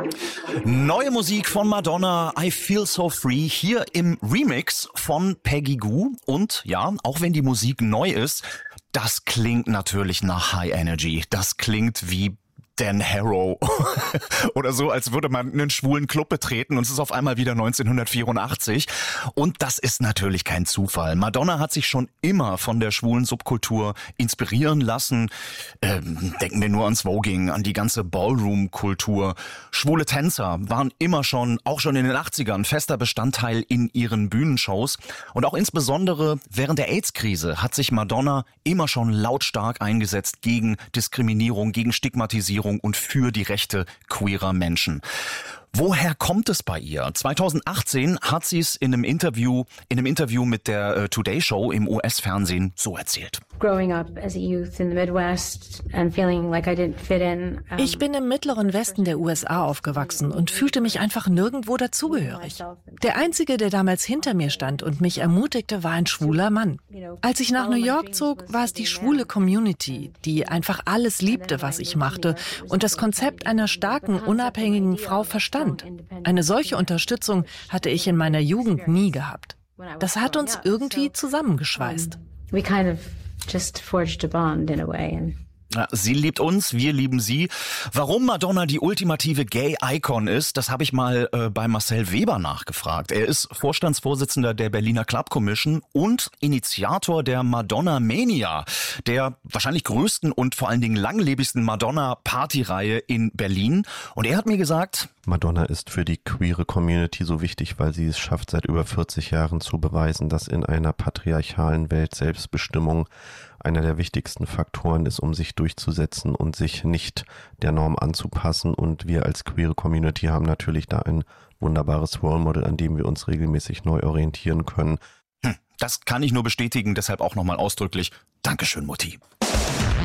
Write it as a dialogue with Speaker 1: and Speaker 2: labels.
Speaker 1: Neue Musik von Madonna, I Feel So Free, hier im Remix von Peggy Gou. Und ja, auch wenn die Musik neu ist, das klingt natürlich nach High Energy. Das klingt wie Dan Harrow oder so, als würde man einen schwulen Club betreten und es ist auf einmal wieder 1984. Und das ist natürlich kein Zufall. Madonna hat sich schon immer von der schwulen Subkultur inspirieren lassen. Denken wir nur ans Voging, an die ganze Ballroom-Kultur. Schwule Tänzer waren immer schon, auch schon in den 80ern, fester Bestandteil in ihren Bühnenshows. Und auch insbesondere während der AIDS-Krise hat sich Madonna immer schon lautstark eingesetzt gegen Diskriminierung, gegen Stigmatisierung und für die Rechte queerer Menschen. Woher kommt es bei ihr? 2018 hat sie es in einem Interview mit der Today Show im US-Fernsehen so erzählt.
Speaker 2: Ich bin im mittleren Westen der USA aufgewachsen und fühlte mich einfach nirgendwo dazugehörig. Der Einzige, der damals hinter mir stand und mich ermutigte, war ein schwuler Mann. Als ich nach New York zog, war es die schwule Community, die einfach alles liebte, was ich machte und das Konzept einer starken, unabhängigen Frau verstand. Eine solche Unterstützung hatte ich in meiner Jugend nie gehabt. Das hat uns irgendwie zusammengeschweißt.
Speaker 1: Ja, sie liebt uns, wir lieben sie. Warum Madonna die ultimative Gay-Icon ist, das habe ich mal bei Marcel Weber nachgefragt. Er ist Vorstandsvorsitzender der Berliner Club Commission und Initiator der Madonna Mania, der wahrscheinlich größten und vor allen Dingen langlebigsten Madonna-Partyreihe in Berlin. Und er hat mir gesagt:
Speaker 3: Madonna ist für die queere Community so wichtig, weil sie es schafft, seit über 40 Jahren zu beweisen, dass in einer patriarchalen Welt Selbstbestimmung einer der wichtigsten Faktoren ist, um sich durchzusetzen und sich nicht der Norm anzupassen. Und wir als queere Community haben natürlich da ein wunderbares Role Model, an dem wir uns regelmäßig neu orientieren können.
Speaker 1: Das kann ich nur bestätigen, deshalb auch nochmal ausdrücklich Dankeschön, Mutti.